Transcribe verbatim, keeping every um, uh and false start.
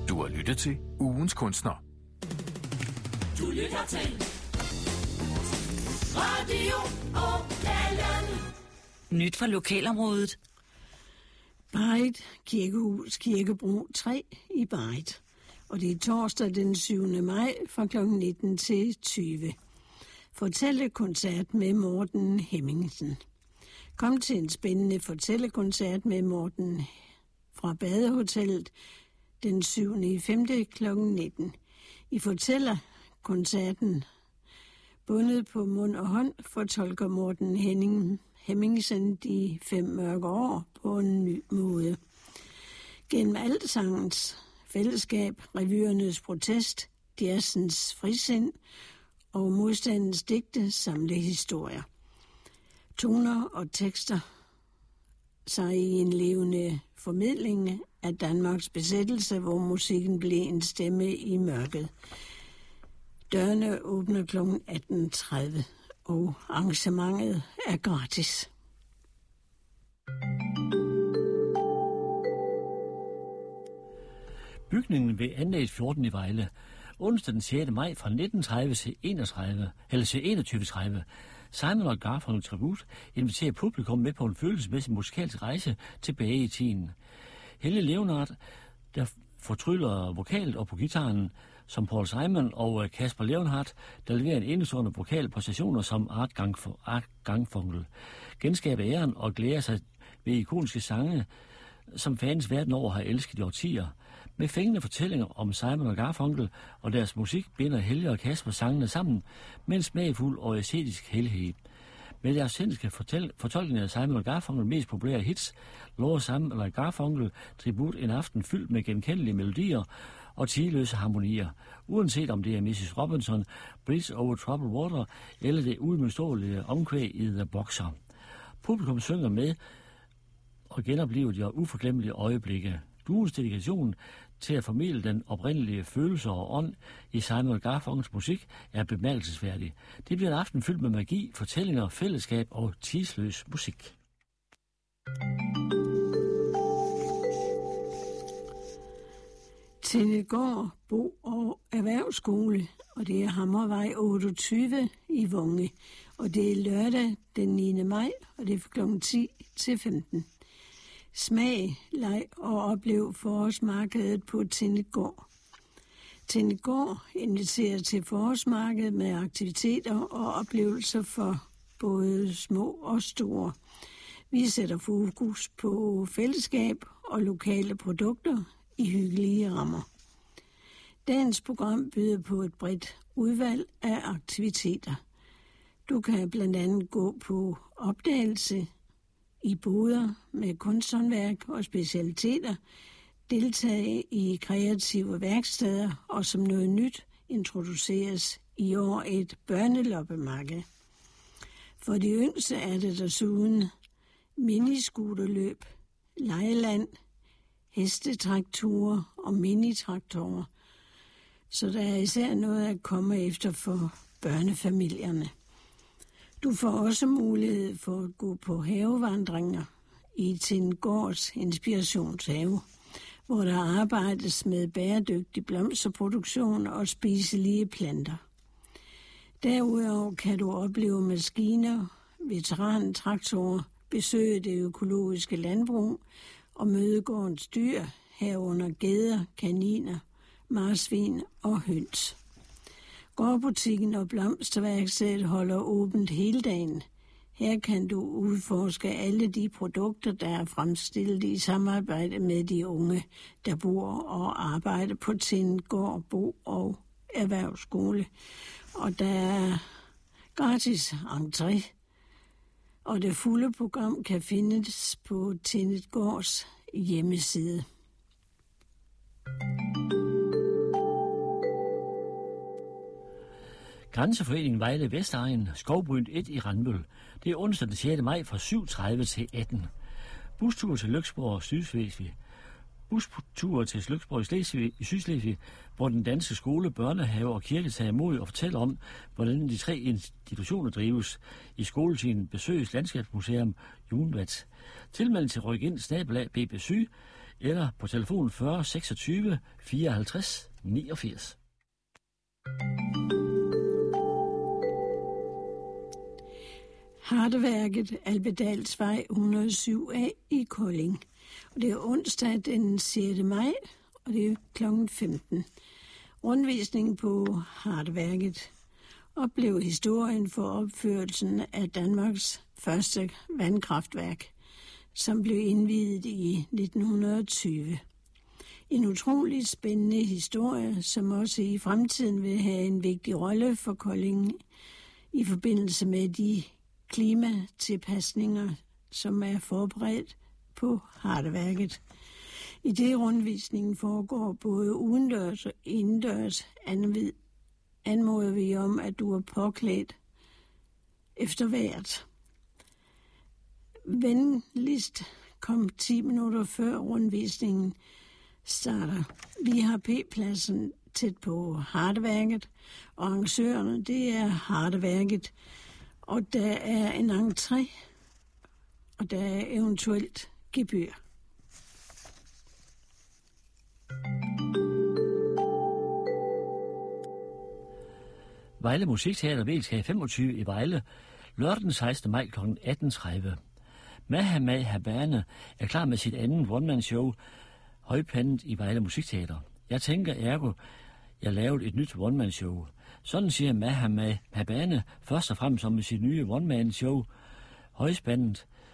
Du har lyttet til Ugens Kunstner. Du lytter til Radio Åland. Nyt fra lokalområdet. Barrit Kirkehus, Kirkebro tre i Barrit. Og det er torsdag den syvende maj fra klokken nitten til tyve. Fortællekoncert med Morten Hemmingsen. Kom til en spændende fortællekoncert med Morten fra Badehotellet den syvende femte klokken nitten. I fortællerkoncerten bundet på mund og hånd fortolker Morten Henning Hemmingsen de fem mørke år på en ny måde. Gennem altsangens fællesskab, revyernes protest, jazzens frisind og modstandens digte samle historier. Toner og tekster sig i en levende formidling af Danmarks besættelse, hvor musikken blev en stemme i mørket. Dørene åbner klokken atten tredive, og arrangementet er gratis. Bygningen ved Anlægs fjorten i Vejle. Onsdag den sjette maj fra nitten tredive til enogtredive, eller til enogtyve tredive. Simon og Garfunkel Tribute inviterer publikum med på en følelsesmæssig musikalsk rejse tilbage i tiden. Helle Leonard, der fortryller vokalt og på gitaren som Paul Simon, og Kasper Leonhardt, der leverer en enestående vokal på stationer som Art, Gang, Art Garfunkel. Genskaber æren og glæder sig ved ikoniske sange, som fans verden over har elsket i årtier. Med fængende fortællinger om Simon og Garfunkel og deres musik binder Helge og Kasper sangene sammen med en smagfuld og æstetisk helhed. Med deres sindiske fortolkning af Simon og Garfunkel mest populære hits, lover Simon og Garfunkel tribut en aften fyldt med genkendelige melodier og tidløse harmonier, uanset om det er missus Robinson, Bridge over Troubled Water eller det uimodståelige omkvæd i The Boxer. Publikum synger med og genoplever de uforglemmelige øjeblikke. Duens dedikation til at formidle den oprindelige følelse og ånd i Simon og Garfunkels musik er bemærkelsesværdig. Det bliver en aften fyldt med magi, fortællinger, fællesskab og tidsløs musik. Tindegård Bo- og Erhvervsskole, og det er Hammervej otteogtyve i Vunge. Og det er lørdag den niende maj, og det er fra klokken ti til femten. Smag, leg og oplev forårsmarkedet på Tindegård. Tindegård inviterer til forårsmarkedet med aktiviteter og oplevelser for både små og store. Vi sætter fokus på fællesskab og lokale produkter i hyggelige rammer. Dagens program byder på et bredt udvalg af aktiviteter. Du kan blandt andet gå på opdagelse i boder med kunsthåndværk og specialiteter, deltage i kreative værksteder og som noget nyt introduceres i år et børneloppemarked. For de yngste er det desuden miniskuterløb, lejeland, hestetraktorer og minitraktorer, så der er især noget at komme efter for børnefamilierne. Du får også mulighed for at gå på havevandringer i Tindegårds Inspirationshave, hvor der arbejdes med bæredygtig blomsterproduktion og spiselige planter. Derudover kan du opleve maskiner, veterantraktorer, besøge det økologiske landbrug og møde gårdens dyr, herunder geder, kaniner, marsvin og høns. Gårdbutikken og blomsterværkstedet holder åbent hele dagen. Her kan du udforske alle de produkter, der er fremstillet i samarbejde med de unge, der bor og arbejder på Tindegård Bo- og Erhvervsskole. Og der er gratis entré, og det fulde program kan findes på Tindegårds hjemmeside. Grænseforeningen Vejle Vestegn, Skovbryn et i Randbøl. Det er onsdag den sjette maj fra syv tredive til atten. Bustur til Lyksborg og Sydslesvig. Bustur til Lyksborg i, Slesvig, i Sydslesvig, hvor den danske skole, børnehave og kirke tager imod og fortæller om, hvordan de tre institutioner drives. I skoletiden besøges Landskabsmuseum Junvat. Tilmeld til ryk ind snabelag B B Syg eller på telefon fyrre seksogtyve fireoghalvtreds niogfirs. Hardeværket Albedalsvej et hundrede og syv A i Kolding. Og det er onsdag den sjette maj, og det er klokken femten. Rundvisningen på Hardeværket oplever historien for opførelsen af Danmarks første vandkraftværk, som blev indviet i nitten tyve. En utrolig spændende historie, som også i fremtiden vil have en vigtig rolle for Kolding i forbindelse med de klimatilpasninger, som er forberedt på Hardeværket. I det rundvisningen foregår både udendørs og indendørs, anmoder vi om, at du er påklædt efter hvert. Venligst kom ti minutter før rundvisningen starter. Vi har P-pladsen tæt på Hardeværket, og arrangørerne, det er Hardeværket, og der er en entré, og der er eventuelt gebyr. Vejle Musikteater V K femogtyve i Vejle, lørdag den sekstende maj kl. atten tredive. Maha Habane er klar med sit andet one-man-show, Højpandet i Vejle Musikteater. Jeg tænker ergo, jeg lavede et nyt one-man-show. Sådan siger Maha Habane først og fremmest om sit nye one-man-show, Højspandet,